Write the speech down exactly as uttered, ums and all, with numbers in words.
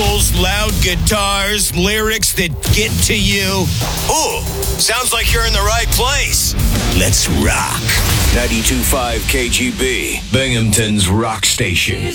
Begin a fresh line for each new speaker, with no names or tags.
vocals, loud guitars, lyrics that get to you.
Ooh, sounds like you're in the right place.
Let's rock.
ninety-two point five K G B, Binghamton's rock station.